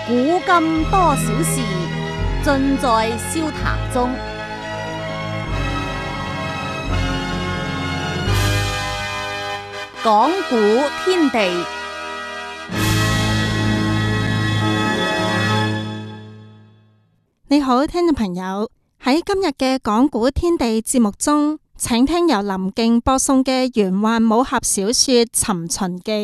古今多少事，盡在笑談中。講古天地， 你好，聽眾朋友，喺今日嘅講古天地節目中，請聽由林敬播送嘅玄幻武俠小說《尋秦記》。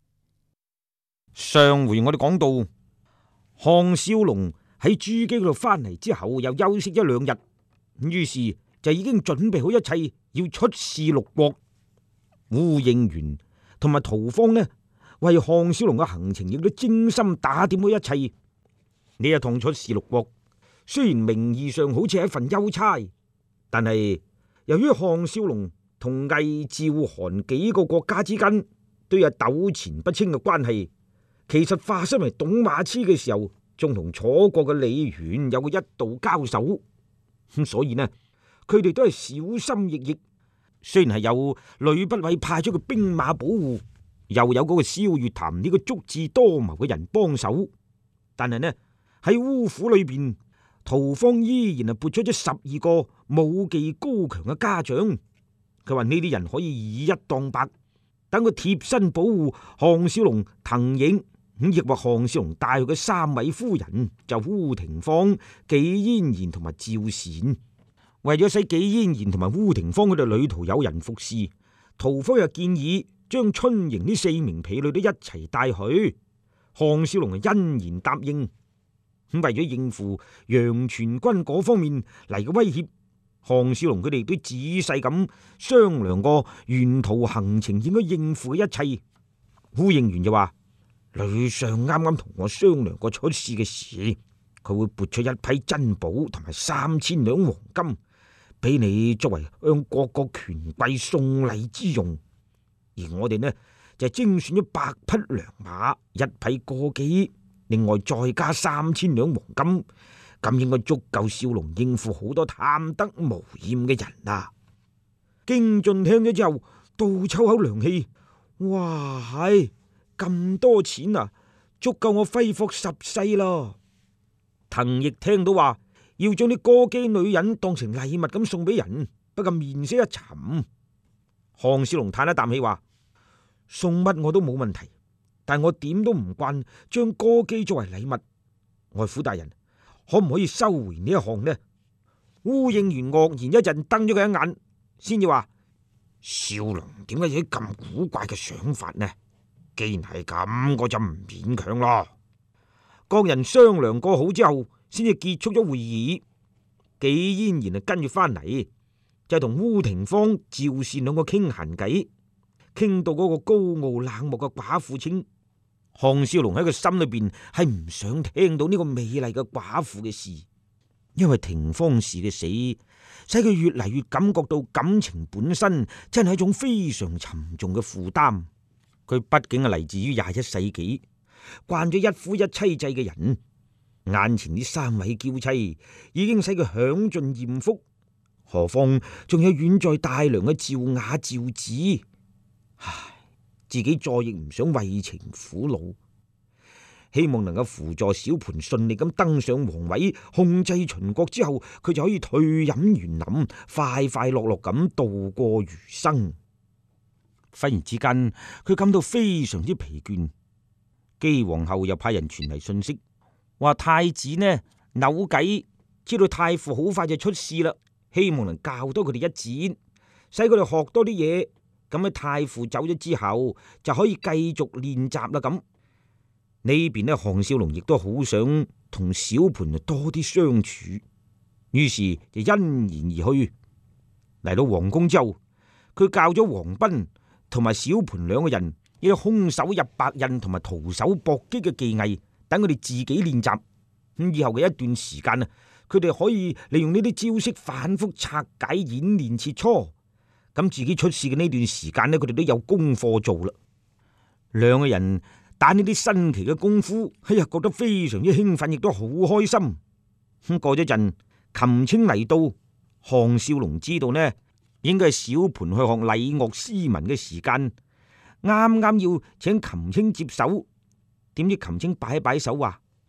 上回我哋講到項少龍喺珠璣嗰度翻嚟之後，又休息一兩日，於是就已經準備好一切，要出使六國。烏應元同埋屠方呢，為項少龍嘅行程亦都精心打點好一切。呢一趟出使六國，雖然名義上好似係一份優差，但係由於項少龍同魏、趙、韓幾個國家之間都有糾纏不清嘅關係，其實化身為董馬痴嘅時候，仲同楚國嘅李玄有過一度交手，所以呢，佢哋都係小心翼翼。雖然係有呂不韋派出嘅兵馬保護，又有嗰個蕭月潭呢個足智多謀嘅人幫手，但係呢，喺烏府裏邊，屠方依然係撥出咗12個武技高強嘅家長。佢話呢啲人可以以一當百，等佢貼身保護項少龍、滕穎，亦或項少龍帶佢嘅3位夫人，就烏廷芳、紀嫣然同埋趙善。為咗使紀嫣然同埋烏廷芳佢哋旅途有人服侍，屠方又建議將春營呢4名婢女都一齊帶去。項少龍係欣然答應。咁為咗應付楊全軍嗰方面嚟嘅威脅，項少龍佢哋都仔細咁商量過沿途行程應該應付嘅一切。烏應元就話：呂相啱啱同我商量過出使嘅事，佢會撥出一批珍寶同埋3000兩黃金俾你作為向各國權貴送禮之用，而我哋呢就精選咗100匹良馬、1匹歌姬，另外再加3000兩黃金，咁應該足夠少龍應付好多貪得無厭嘅人啦。京俊聽咗之後，倒抽口涼氣，哇，係咁多錢啊，足夠我揮霍10世咯。滕亦聽到話，要將啲歌姬女人當成禮物咁送俾人，不過面色一沉。項少龍嘆一啖氣話：送乜我都冇問題，但我點都唔慣將歌姬作為禮物。外父大人，可唔可以收回呢一項呢？烏應元愕然一陣，瞪咗佢一眼，先至話：少龍點解有啲咁古怪嘅想法呢？既然係咁，我就唔勉強咯。各人商量過好之後，先至結束咗會議。紀嫣然跟住翻嚟，就同烏廷芳、趙善兩個傾閒偈，傾到嗰個高傲冷漠嘅寡婦稱，項少龍喺佢心裏邊係唔想聽到呢個美麗嘅寡婦嘅事，因為廷芳氏嘅死，使佢越嚟越感覺到感情本身真係一種非常沉重嘅負擔。佢畢竟係嚟自於21世紀，慣咗一夫一妻制嘅人，眼前呢3位嬌妻已經使佢享盡艷福，何況仲有遠在大梁嘅趙雅、趙子。唉，自己再亦唔想為情苦惱，希望能夠輔助小盤順利咁登上皇位，控制秦國之後，佢就可以退隱園林，快快樂樂咁度過餘生。忽然之間，佢感到非常之疲倦。姬皇后又派人傳嚟信息，話太子呢扭計，知道太傅好快就出使啦，希望能教多佢哋一戰，使佢哋學多啲嘢。咁喺太傅走咗之後，就可以繼續練習啦。咁呢邊呢，項少龍亦都好想同小盤多啲相處，於是就欣然而去。嚟到皇宮之後，佢教咗黃斌同埋小盤兩個人，亦都空手入白刃同埋徒手搏擊嘅技藝，等佢哋自己練習。咁以後嘅一段時間啊，佢哋可以利用呢啲招式反復拆解演練切磋。咁自己出事嘅呢段時間呢，佢哋都有功課做啦。兩個人打呢啲新奇嘅功夫，哎呀，覺得非常之興奮，亦都好開心。咁過咗陣，琴清嚟到，項少龍知道呢，應該係小盤去學禮樂詩文嘅時間，啱啱要請琴清接手，點知琴清擺一擺手話：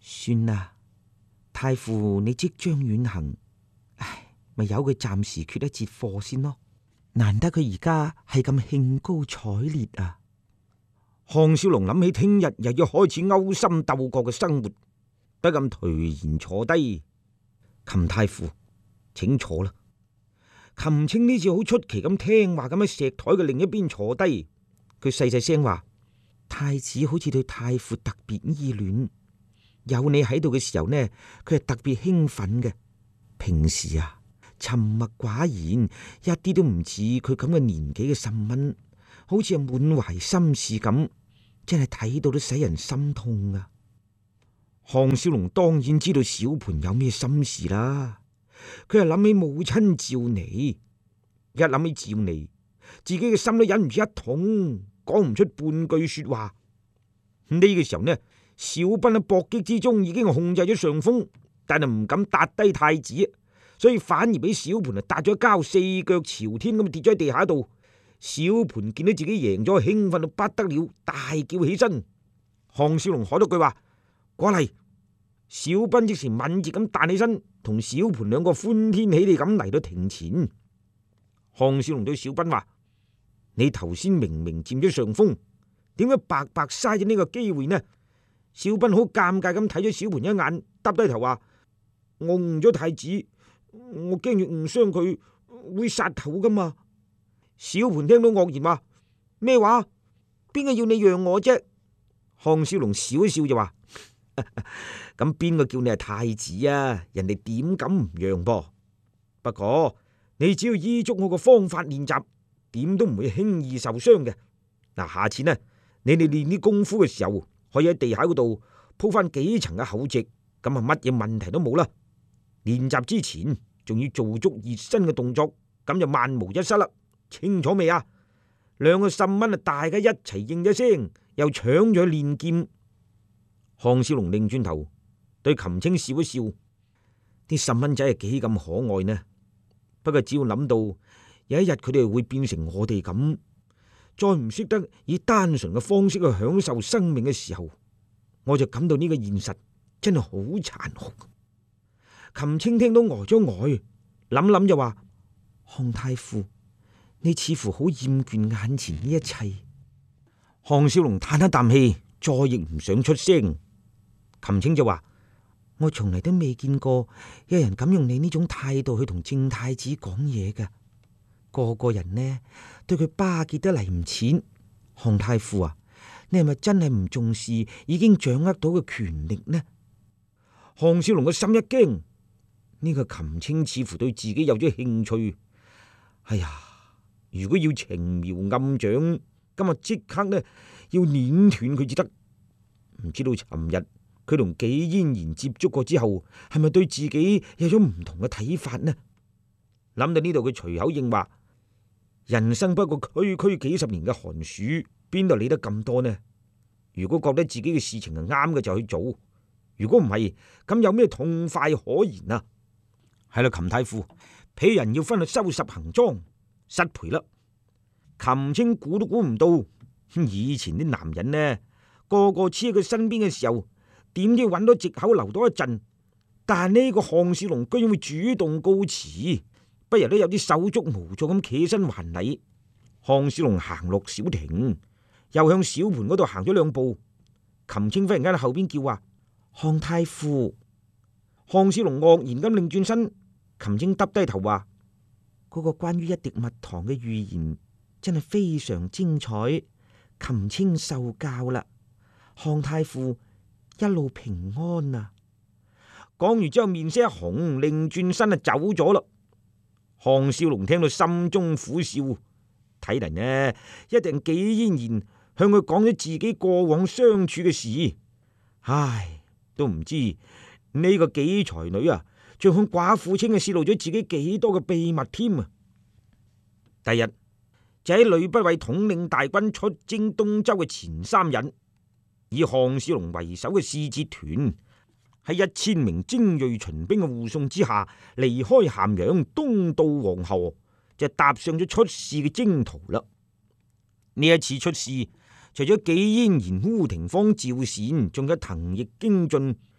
算啦，太傅你即將遠行，咪由佢暫時缺一節課先咯。難得佢而家係咁興高采烈啊！項少龍諗起聽日又要開始勾心鬥角嘅生活，不禁頹然坐低。琴太傅，請坐啦。琴清呢次好出奇咁聽話咁喺石台嘅另一邊坐低，佢細細聲話：太子好似對太傅特別依戀，有你喺度嘅時候呢，佢係特別興奮嘅。平時啊，沉默寡言，一啲都唔似佢咁嘅年紀嘅岑溫，好似係滿懷心事咁，真係睇到都使人心痛啊！項少龍當然知道小盤有咩心事啦，佢係諗起母親趙妮，一諗起趙妮，自己嘅心都忍唔住一痛，講唔出半句說話。呢個時候呢，小斌喺搏擊之中已經控制咗上風，但係唔敢搭低太子，所以反而俾小盤搭咗交，四腳朝天咁跌咗喺地下度。小盤見到自己贏咗，興奮到不得了，大叫起身。項少龍喊咗句話：過嚟！小斌即時敏捷咁彈起身，同小盤兩個歡天喜地咁嚟到庭前。項少龍對小斌話：你頭先明明佔咗上風，點解白白嘥咗呢個機會呢？小斌好尷尬咁睇咗小盤一眼，耷低頭話：我誤咗太子，我驚住誤傷佢會殺頭噶嘛。小盤聽到愕然話：咩話？邊個要你讓我啫？項少龍笑一笑就話：咁邊個叫你係太子啊？人哋點敢唔讓噃？不過你只要依足我個方法練習，點都唔會輕易受傷嘅。嗱，下次呢，你哋練啲功夫嘅時候，可以喺地下嗰度鋪翻幾層嘅厚席，咁啊乜嘢問題都冇啦。練習之前仲要做足熱身嘅動作，咁就萬無一失啦。清楚未啊？兩個岑溫啊，大家一齊應咗聲，又搶咗練劍。項少龍擰轉頭對琴清笑一笑，啲岑溫仔係幾咁可愛呢？不過只要諗到有一日佢哋會變成我哋咁，再唔識得以單純嘅方式去享受生命嘅時候，我就感到呢個現實真係好殘酷。琴清聽到呆咗呆，諗諗就話：項太傅，你似乎好厭倦眼前呢一切。項少龍嘆一啖氣，再亦唔想出聲。琴清就話：我從嚟都未見過有人敢用你呢種態度去同正太子講嘢㗎。個個人呢對佢巴結得嚟唔淺。項太傅啊，你係咪真係唔重視已經掌握到嘅權力呢？項少龍嘅心一驚，呢個琴清似乎對自己有咗興趣。哎呀，如果要情苗暗長，今日即刻呢要碾斷佢至得。唔知道尋日佢同紀嫣然接觸過之後，係咪對自己有咗唔同嘅睇法呢？諗到呢度，佢隨口應話：人生不過區區幾十年嘅寒暑，邊度理得咁多呢？如果覺得自己嘅事情係啱嘅就去做，如果唔係，咁有咩痛快可言啊？係啦，琴太傅，鄙人要翻去收拾行裝，失陪啦。琴清估都估唔到，以前啲男人呢，個個黐喺佢身邊嘅時候，點知揾到藉口留多一陣，但係呢個項少龍居然會主動告辭，不由都有啲手足無措咁企身還禮。項少龍行落小亭，又向小盤嗰度行咗兩步，琴清忽然間喺後邊叫話：項太傅。項少龍愕然咁擰轉身，琴清耷低頭話：嗰個關於一滴蜜糖嘅預言真係非常精彩，琴清受教啦。項太傅一路平安啊！講完之後面色一紅，擰轉身就走咗啦。項少龍聽到心中苦笑，睇嚟呢一定紀嫣然向佢講咗自己過往相處嘅事。唉，都唔知呢個紀才女啊，仲向寡婦清嘅泄露咗自己幾多嘅秘密添啊！第日就喺呂不韋統領大軍出征東周嘅前3日，以項少龍為首嘅使節團喺1000名精銳秦兵嘅護送之下，離開咸陽，東渡黃河，就踏上咗出使嘅征途啦。呢一次出使，除咗紀嫣然、烏廷芳、趙善，仲有藤易、荊晉，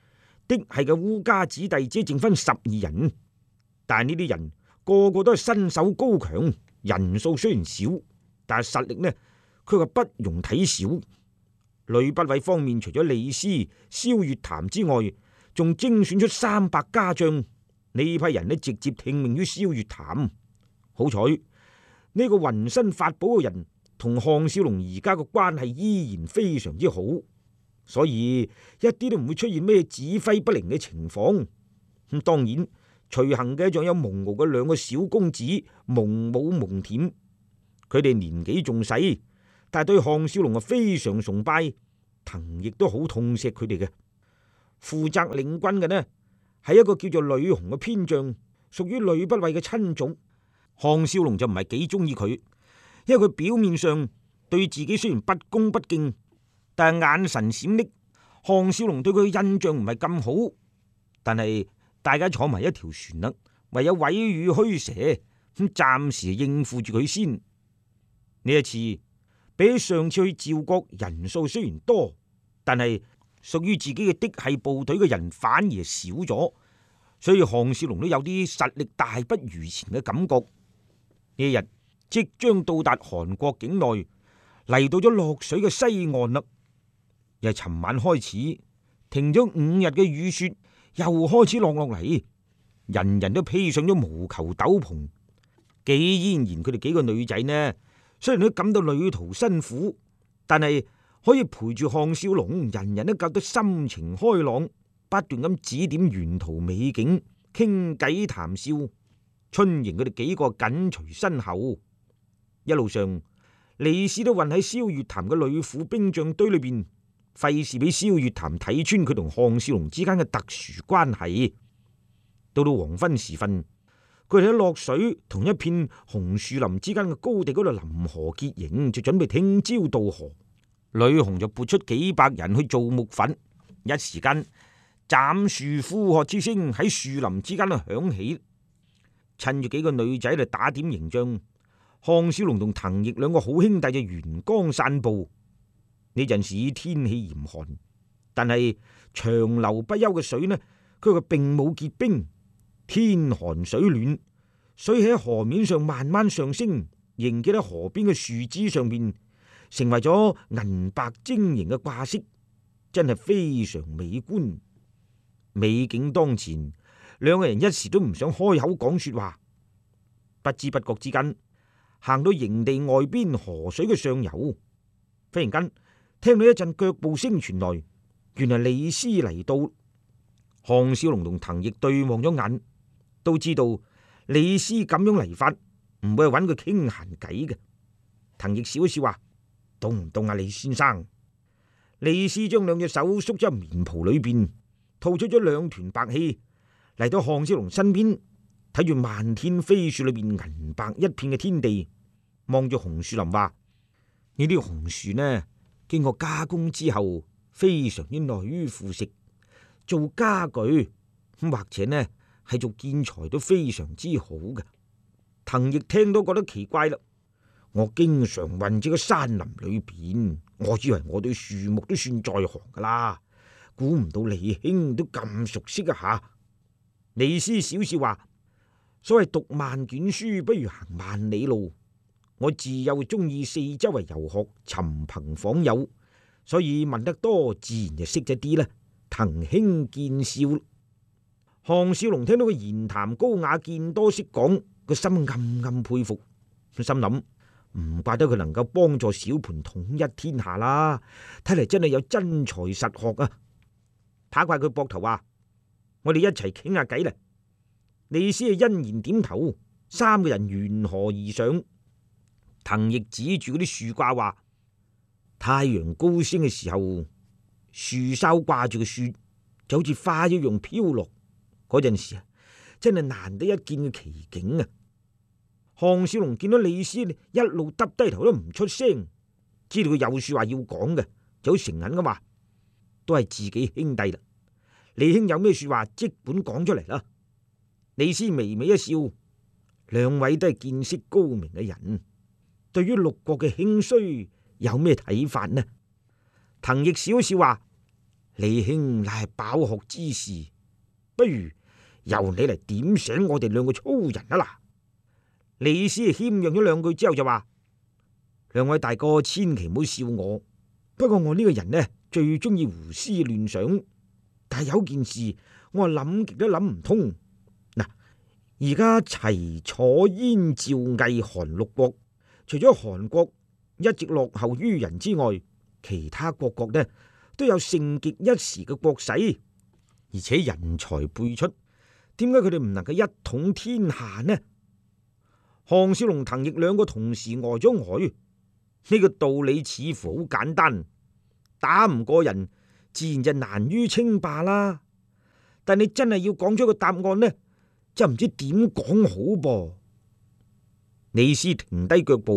的係嘅烏家子弟只剩翻12人，但係呢啲人個個都係身手高強，人數雖然少，但係實力呢，佢話不容睇小。呂不韋方面除咗李斯、蕭月潭之外，仲精選出300家將，呢批人呢直接聽命於蕭月潭。好彩呢個渾身法寶嘅人同項少龍而家個關係依然非常之好，所以一啲都唔會出現咩指揮不靈嘅情況。咁當然隨行嘅仲有蒙敖嘅2個小公子蒙武、蒙恬，佢哋年紀仲細，但係對項少龍非常崇拜，滕亦都好痛錫佢哋嘅。負責領軍嘅呢係一個叫做呂紅嘅偏將，屬於呂不韋嘅親族。項少龍就唔係幾中意佢，因為佢表面上對自己雖然不恭不敬，但係眼神閃爍，項少龍對佢嘅印象唔係咁好。但係大家坐埋一條船啦，唯有委語虛蛇，咁暫時應付住佢先。呢一次比起上次去趙國，人數雖然多，但係屬於自己嘅嫡系部隊嘅人反而少咗，所以項少龍都有啲實力大不如前嘅感覺。呢一日即將到達韓國境內，嚟到咗洛水嘅西岸啦。由尋晚開始停咗5日嘅雨雪，又開始落嚟，人人都披上咗毛球斗篷。既然佢哋幾個女仔呢，雖然都感到旅途辛苦，但係可以陪住項少龍，人人都覺得心情開朗，不斷咁指點沿途美景，傾偈談笑。春迎佢哋幾個緊隨身後，一路上李斯都混喺蕭月潭嘅呂布兵將堆裏邊，費事俾蕭月潭睇穿佢同項少龍之間嘅特殊關係。到黃昏時分，佢哋喺洛水同一片紅樹林之間嘅高地嗰度臨河結營，就準備聽朝渡河。呂紅就撥出幾百人去做木筏，一時間斬樹呼喝之聲喺樹林之間都響起。趁住幾個女仔嚟打點形象，項少龍同滕奕2個好兄弟就沿江散步。呢陣時天氣嚴寒，但係長流不休嘅水呢，佢並冇結冰。天寒水暖，水喺河面上慢慢上升，凝結喺河邊嘅樹枝上邊，成為咗銀白晶瑩嘅掛飾，真係非常美觀。美景當前，2個人一時都唔想開口講說話。不知不覺之間，行到營地外邊河水嘅上游，忽然間聽到一陣腳步聲傳來，原來李斯嚟到。項少龍同滕奕對望咗眼，都知道李斯咁樣嚟法唔會係揾佢傾閒偈嘅。滕奕笑一笑話：凍唔凍啊，李先生？李斯將2隻手縮咗入棉袍裏邊，吐出咗2團白氣，嚟到項少龍身邊，睇住漫天飛雪裏邊銀白一片嘅天地，望住紅樹林話：呢啲紅樹呢，經過加工之後，非常之耐於腐蝕，做家具或者呢係做建材都非常之好嘅。滕奕聽都覺得奇怪啦，我經常混住個山林裏邊，我以為我對樹木都算在行噶啦，估唔到李兄都咁熟悉啊吓。李斯笑笑話：所謂讀萬卷書不如行萬里路，我自幼中意四周圍遊學，尋朋訪友，所以問得多，自然就識咗啲啦。滕兄見笑。項少龍聽到佢言談高雅，見多識廣，個心暗暗佩服，佢心諗唔怪得佢能夠幫助小盤統一天下啦，睇嚟真係有真才實學啊！拍怪佢膊頭話：我哋一齊傾下偈啦。李斯係欣然點頭，3個人沿河而上。滕奕指住嗰啲樹掛話：太陽高升嘅時候，樹梢掛住嘅雪就好似花一樣飄落，嗰陣時啊，真係難得一見嘅奇景啊！項少龍見到李斯一路耷低頭都唔出聲，知道佢有說話要講嘅，就好誠懇咁話：都係自己兄弟啦，李兄有咩說話即管講出嚟啦。李斯微微一笑，2位都係見識高明嘅人，對於6國嘅興衰有咩睇法呢？滕奕笑一笑話： 李兄乃係飽學之士，不如由你嚟點醒我哋兩個粗人啊！嗱，李斯謙讓咗兩句之後就話：兩位大哥千祈唔好笑我，不過我呢個人呢，最中意胡思亂想，但係有件事我係諗極都諗唔通。嗱，而家齊楚燕趙魏韓六國，除咗韓國一直落後於人之外，其他各國呢都有盛極一時嘅國勢，而且人才輩出，點解佢哋唔能夠一統天下呢？項少龍、滕毅兩個同時呆咗呆，呢個道理似乎好簡單，打唔過人，自然就難於稱霸啦。但你真係要講出個答案呢，就唔知點講好噃。李斯停低腳步。